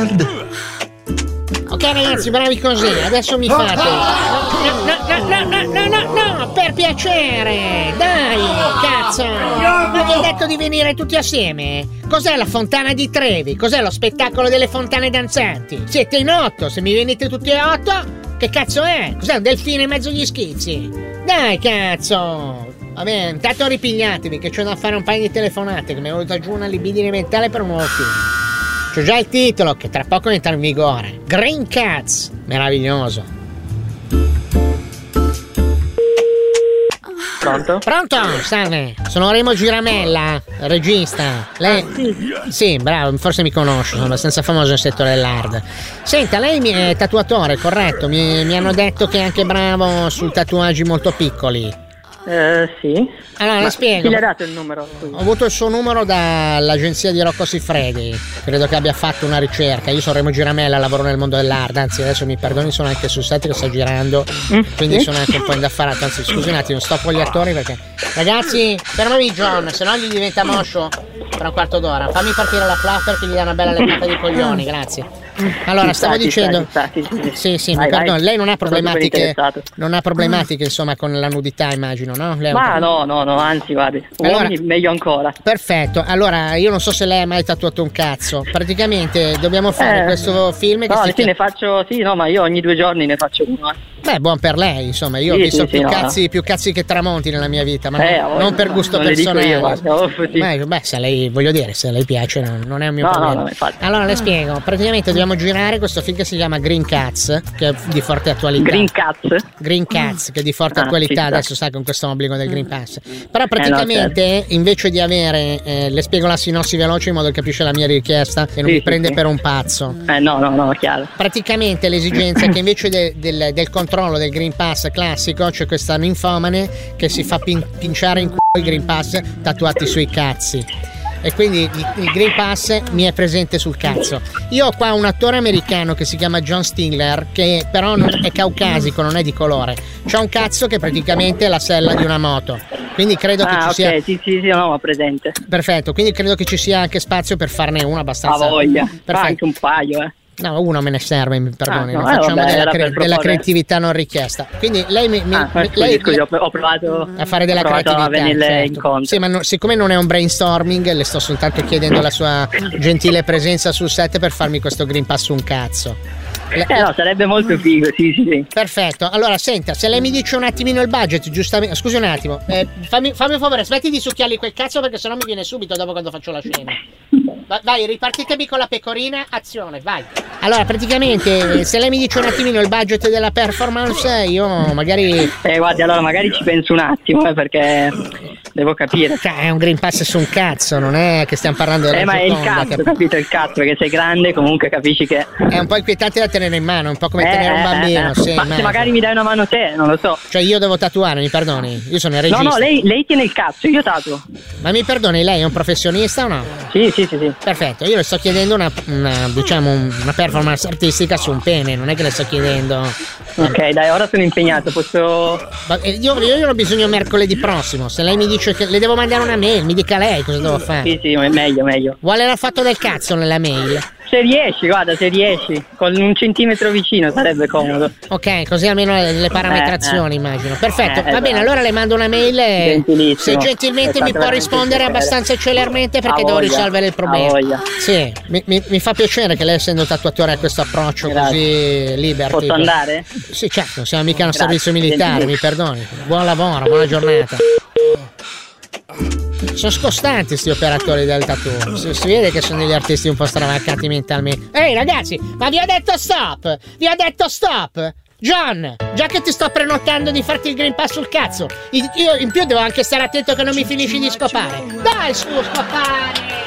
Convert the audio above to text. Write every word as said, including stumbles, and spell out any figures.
Lard. Ok ragazzi, bravi così, adesso mi fate. No, no, no, no, no, no, no, per piacere, dai, cazzo. Ma vi ho detto di venire tutti assieme? Cos'è la fontana di Trevi? Cos'è lo spettacolo delle fontane danzanti? Siete in otto, se mi venite tutti e otto, che cazzo è? Cos'è un delfino in mezzo agli schizzi? Dai, cazzo. Va bene, intanto ripigliatevi che c'ho da fare un paio di telefonate, che mi è venuta giù una libidine mentale per un nuovo film. C'ho già il titolo che tra poco entra in vigore. Green Cats, meraviglioso. Pronto? Pronto? Salve, sono Remo Giramella, regista. Lei? Ah, sì. Sì, bravo, forse mi conosce, sono abbastanza famoso nel settore dell'hard. Senta, lei è tatuatore, corretto? Mi, mi hanno detto che è anche bravo su tatuaggi molto piccoli. Eh, sì. Allora, le spiego. Chi le ha dato il numero? Ho avuto il suo numero dall'agenzia di Rocco Siffredi. Credo che abbia fatto una ricerca. Io sono Remo Giramella, lavoro nel mondo dell'hard. Anzi, adesso mi perdoni, sono anche sul set che sto girando. Mm, quindi sì? Sono anche un po' indaffarato. Anzi, scusi un attimo, stoppo gli attori perché. Ragazzi, fermami John, se no gli diventa moscio tra un quarto d'ora. Fammi partire la flapper che gli dà una bella leccata di coglioni, grazie. Allora, Ci stavo sta, dicendo. ci sta, ci sta, ci sta. Sì, sì, vai, mi perdono. Lei non ha problematiche. Sono Non ha problematiche, insomma, con la nudità, immagino, no? Lei Ma no, no, no, anzi, guardi, uomini allora, meglio ancora. Perfetto, allora io non so se lei ha mai tatuato un cazzo. Praticamente dobbiamo fare Eh, questo film che no, si sì, chiama... ne faccio, sì, no, ma io ogni due giorni ne faccio uno. Eh. Beh, buon per lei, insomma, io Sì, ho visto sì, più, sì, cazzi, no. più cazzi che tramonti nella mia vita, ma Eh, non, oh, non per no, gusto non le dico personale. io, guarda, oh, sì. beh, beh, se lei, voglio dire, se lei piace non, non è un mio No, problema. no, no, infatti. Allora le spiego, praticamente dobbiamo girare questo film che si chiama Green Cats, che è di forte attualità. Green Cats? Green Cats, che è di forte Ah, attualità, sì, adesso sa con questo obbligo del Green Pass. Però Eh, praticamente no, certo. invece di avere, eh, le spiego la sinossi veloce in modo che capisce la mia richiesta e non Sì, mi sì, prende sì. per un pazzo. Eh, no, no, no, chiaro. Praticamente l'esigenza è che invece de- del, del controllo del Green Pass classico c'è questa ninfomane che si fa pin- pinciare in culo i Green Pass tatuati sui cazzi. E quindi il, il Green Pass mi è presente sul cazzo. Io ho qua un attore americano che si chiama John Stingler, che però non è caucasico, non è di colore. C'ha un cazzo che praticamente è la sella di una moto. Quindi credo che Ah, ci ok, sia. sì, sì, sì, no, ho presente. Perfetto, quindi credo che ci sia anche spazio per farne uno Ha abbastanza. voglia. Fa Perfetto. anche un paio, eh. No, uno me ne serve, mi perdoni. Ah, no, ne facciamo eh, vabbè, della, era cre- per della proporre. creatività non richiesta. Quindi lei mi. mi Ah, mi- scusi, lei, scusi, ho, ho provato a fare della ho provato creatività. a venirle certo. incontro. Sì, ma no- siccome non è un brainstorming, le sto soltanto chiedendo la sua gentile presenza sul set per farmi questo Green Pass su un cazzo. Le- Eh no, sarebbe molto figo, sì, sì, sì. Perfetto, allora senta, se lei mi dice un attimino il budget, giustamente. Scusi un attimo, eh, fammi, fammi un favore, smetti di succhiarli quel cazzo perché sennò mi viene subito dopo quando faccio la scena. Va- vai, ripartitemi con la pecorina, azione, vai. Allora, praticamente, se lei mi dice un attimino il budget della performance, io magari. Eh, guardi, allora magari ci penso un attimo, eh, perché devo capire. Cioè, è un Green Pass su un cazzo, non è che stiamo parlando della Eh, ma è il Gioconda, cazzo, cap- capito? Il cazzo, perché sei grande, comunque capisci che. È un po' inquietante da tenere in mano, un po' come Eh, tenere un eh, bambino, eh. sì. Ma se immagino. magari mi dai una mano te, non lo so. Cioè, io devo tatuare, mi perdoni? Io sono il regista. No, no, lei, lei tiene il cazzo, io tatuo. Ma mi perdoni, lei è un professionista o no? Sì, sì, sì, sì. Perfetto, io le sto chiedendo una, una, diciamo una performance artistica su un pene, non è che le sto chiedendo. Ok, dai, ora sono impegnato, posso. Ma, eh, Io, io non ho bisogno mercoledì prossimo. Se lei mi dice che le devo mandare una mail, mi dica lei cosa devo fare. Sì, sì, meglio, meglio. Vuole la foto del cazzo nella mail? Se riesci, guarda, se riesci, con un centimetro vicino sarebbe comodo. Ok, così almeno le, le parametrazioni, Eh, eh. immagino. Perfetto, Eh, va bene, esatto. allora le mando una mail e Gentilissimo. se gentilmente È mi stato può veramente rispondere un piacere. abbastanza celermente perché Ha devo voglia, risolvere il ha problema. voglia. Sì, mi, mi- mi fa piacere che lei, essendo tatuatore, ha questo approccio Grazie. così liberty. Posso andare? Sì, certo, non siamo mica un Grazie, servizio militare, mi gentilissimo. perdoni. Buon lavoro, buona giornata. Sono scostanti sti operatori del tattoo. Si, si vede che sono degli artisti un po' stravaccati mentalmente. Ehi ragazzi, ma vi ho detto stop! Vi ho detto stop! John, già che ti sto prenotando di farti il Green Pass sul cazzo, io in più devo anche stare attento che non mi finisci di scopare. Dai, su, scopare!